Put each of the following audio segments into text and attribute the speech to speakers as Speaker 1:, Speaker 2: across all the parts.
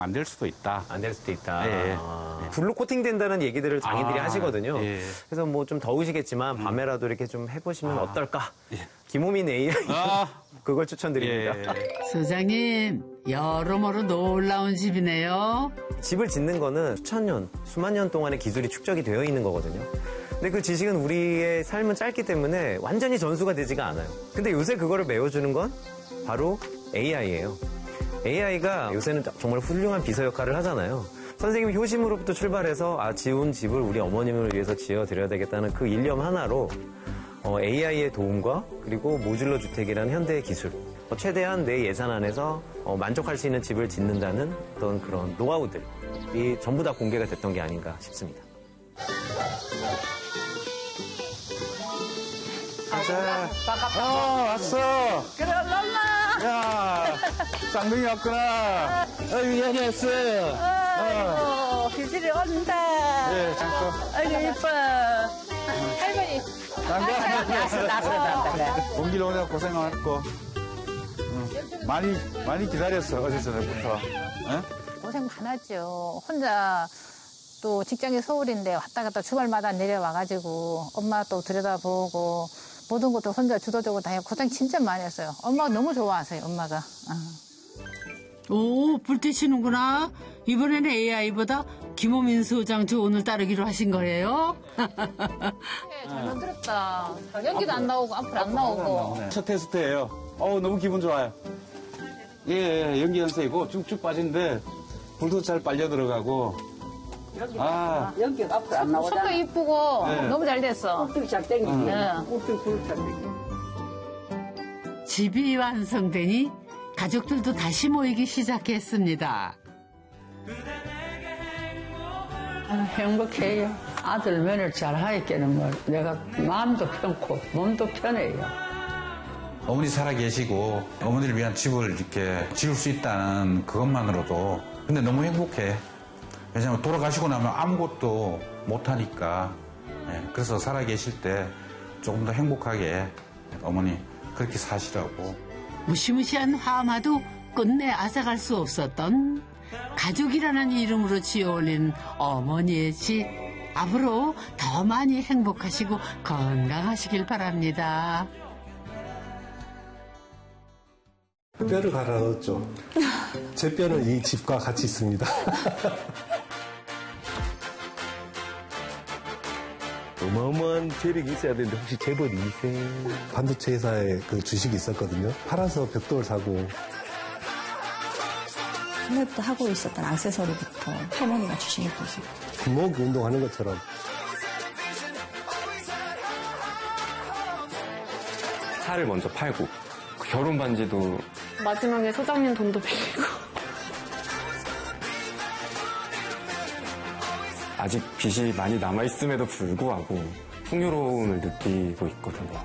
Speaker 1: 안 될 수도 있다.
Speaker 2: 안 될 수도 있다.
Speaker 1: 예.
Speaker 2: 불로 코팅된다는 얘기들을 장인들이 하시거든요.
Speaker 1: 예.
Speaker 2: 그래서 뭐 좀 더우시겠지만 밤에라도 이렇게 좀 해보시면 어떨까? 김호민 AI 그걸 추천드립니다.
Speaker 3: 소장님, 여러모로 놀라운 집이네요.
Speaker 2: 집을 짓는 거는 수천 년, 수만 년 동안의 기술이 축적이 되어 있는 거거든요. 근데 그 지식은 우리의 삶은 짧기 때문에 완전히 전수가 되지가 않아요. 근데 요새 그거를 메워주는 건 바로 AI예요. AI가 요새는 정말 훌륭한 비서 역할을 하잖아요. 선생님 효심으로부터 출발해서 지은 집을 우리 어머님을 위해서 지어드려야 되겠다는 그 일념 하나로 AI의 도움과 그리고 모듈러 주택이라는 현대의 기술, 최대한 내 예산 안에서 만족할 수 있는 집을 짓는다는 어떤 그런 노하우들이 전부 다 공개가 됐던 게 아닌가 싶습니다.
Speaker 1: 왔어.
Speaker 4: 그래, 랄라.
Speaker 1: 야, 쌍둥이 왔구나. 미안했어요.
Speaker 4: 아이고, 기질이 온다.
Speaker 1: 네, 잠깐.
Speaker 4: 아이고, 이뻐. 할머니. 나서.
Speaker 1: 온 길 오느라 고생했고. 많이 기다렸어, 어제 저녁부터.
Speaker 5: 고생 많았죠. 혼자 또 직장이 서울인데 왔다 갔다 주말마다 내려와가지고 엄마 또 들여다보고 모든 것도 혼자 주도적으로 다 고생 진짜 많이 했어요. 엄마가 너무 좋아하세요, 엄마가.
Speaker 3: 오, 불태시는구나. 이번에는 AI보다 김호민 소장 조언을 따르기로 하신 거예요?
Speaker 5: 잘 만들었다. 연기도 안 나오고 앞으로 안 나오고.
Speaker 1: 첫 테스트예요. 너무 기분 좋아요. 예, 연기 연습이고 쭉쭉 빠진데 불도 잘 빨려 들어가고.
Speaker 4: 연기가 앞으로 안 나오잖아.
Speaker 5: 손도 이쁘고
Speaker 1: 네.
Speaker 5: 너무 잘 됐어.
Speaker 4: 꿀떡이 잘 땡기지.
Speaker 5: 네.
Speaker 4: 꿀떡 잘 땡기지.
Speaker 3: 집이 완성되니 가족들도 다시 모이기 시작했습니다.
Speaker 6: 행복해요. 아들 며느리 잘 하니까는 뭐 내가 마음도 편고 몸도 편해요.
Speaker 7: 어머니 살아계시고 어머니를 위한 집을 이렇게 지을 수 있다는 그것만으로도 근데 너무 행복해. 왜냐하면 돌아가시고 나면 아무것도 못하니까. 그래서 살아계실 때 조금 더 행복하게 어머니 그렇게 사시라고.
Speaker 3: 무시무시한 화마도 끝내 앗아갈 수 없었던 가족이라는 이름으로 지어올린 어머니의 집. 앞으로 더 많이 행복하시고 건강하시길 바랍니다.
Speaker 8: 뼈를 갈아 넣었죠. 제 뼈는 이 집과 같이 있습니다.
Speaker 2: 어마어마한 재력이 있어야 되는데 혹시 재벌이세요?
Speaker 8: 반도체 회사에 그 주식이 있었거든요. 팔아서 벽돌 사고.
Speaker 9: 옛날부터 하고 있었던 액세서리부터 할머니가 주시겠고 있어요.
Speaker 8: 부모기 운동하는 것처럼.
Speaker 10: 차를 먼저 팔고 결혼 반지도
Speaker 11: 마지막에 소장님 돈도 빌리고
Speaker 10: 아직 빚이 많이 남아있음에도 불구하고 풍요로움을 느끼고 있거든요.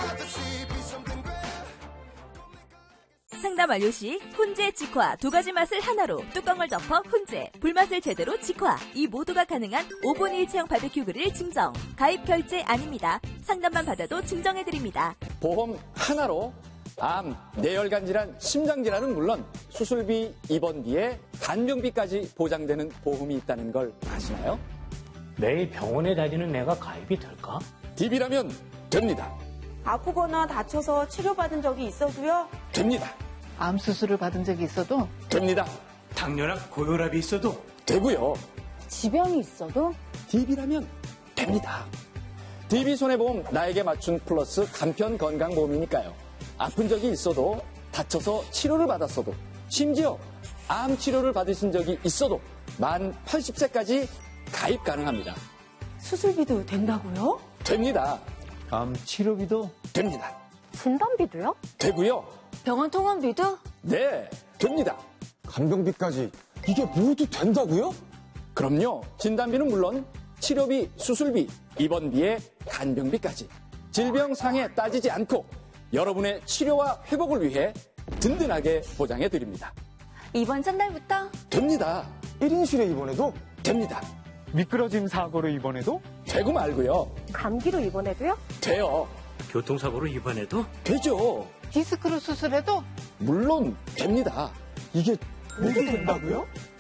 Speaker 12: 상담 완료 시 훈제, 직화 두 가지 맛을 하나로 뚜껑을 덮어 훈제, 불맛을 제대로 직화. 이 모두가 가능한 5분 일체형 바베큐 그릴 증정. 가입 결제 아닙니다. 상담만 받아도 증정해드립니다.
Speaker 13: 보험 하나로 암, 뇌혈관 질환, 심장 질환은 물론 수술비, 입원비에 간병비까지 보장되는 보험이 있다는 걸 아시나요?
Speaker 14: 매일 병원에 다니는 내가 가입이 될까?
Speaker 13: DB라면 됩니다.
Speaker 15: 아프거나 다쳐서 치료받은 적이 있어도요?
Speaker 13: 됩니다.
Speaker 5: 암 수술을 받은 적이 있어도
Speaker 13: 됩니다.
Speaker 14: 당뇨나 고혈압이 있어도
Speaker 13: 되고요.
Speaker 15: 지병이 있어도?
Speaker 13: DB라면 됩니다. DB 손해보험 나에게 맞춘 플러스 간편 건강보험이니까요. 아픈 적이 있어도 다쳐서 치료를 받았어도 심지어 암 치료를 받으신 적이 있어도 만 80세까지 가입 가능합니다.
Speaker 15: 수술비도 된다고요?
Speaker 13: 됩니다.
Speaker 1: 암 치료비도
Speaker 13: 됩니다.
Speaker 15: 진단비도요?
Speaker 13: 되고요.
Speaker 15: 병원 통원비도?
Speaker 13: 네, 됩니다.
Speaker 16: 간병비까지 이게 모두 된다고요?
Speaker 13: 그럼요. 진단비는 물론 치료비, 수술비, 입원비에 간병비까지 질병 상해 따지지 않고 여러분의 치료와 회복을 위해 든든하게 보장해 드립니다.
Speaker 15: 이번 전날부터?
Speaker 13: 됩니다.
Speaker 16: 1인실에 입원해도?
Speaker 13: 됩니다.
Speaker 1: 미끄러짐 사고로 입원해도?
Speaker 13: 되고 말고요.
Speaker 15: 감기로 입원해도요?
Speaker 13: 돼요.
Speaker 14: 교통사고로 입원해도?
Speaker 13: 되죠.
Speaker 5: 디스크로 수술해도?
Speaker 13: 물론 됩니다.
Speaker 16: 이게 모두 된다고요?